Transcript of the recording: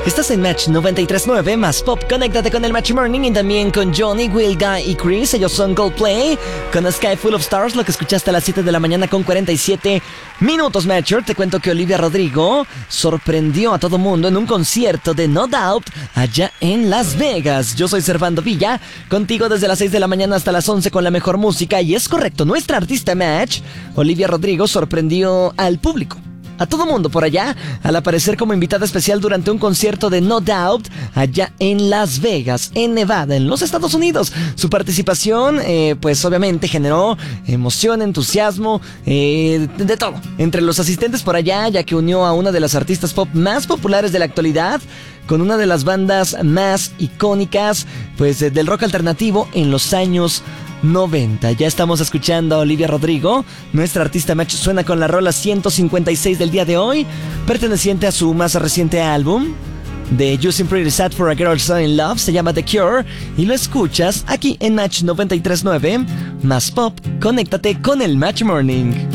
Estás en Match 93.9 más Pop. Conéctate con el Match Morning y también con Johnny, Will, Guy y Chris. Ellos son Coldplay con Sky Full of Stars, lo que escuchaste a las 7 de la mañana con 47 minutos. Matcher, te cuento que Olivia Rodrigo sorprendió a todo mundo en un concierto de No Doubt allá en Las Vegas. Yo soy Servando Villa, contigo desde las 6 de la mañana hasta las 11 con la mejor música. Y es correcto, nuestra artista Match, Olivia Rodrigo, sorprendió al público, a todo mundo por allá, al aparecer como invitada especial durante un concierto de No Doubt allá en Las Vegas, en Nevada, en los Estados Unidos. Su participación, pues obviamente generó emoción, entusiasmo, de todo entre los asistentes por allá, ya que unió a una de las artistas pop más populares de la actualidad con una de las bandas más icónicas, pues, del rock alternativo en los años 90. Ya estamos escuchando a Olivia Rodrigo. Nuestra artista Match suena con la rola 156 del día de hoy, perteneciente a su más reciente álbum de You Seem Pretty Sad for a Girl So in Love. Se llama The Cure y lo escuchas aquí en Match 93.9 más Pop. Conéctate con el Match Morning.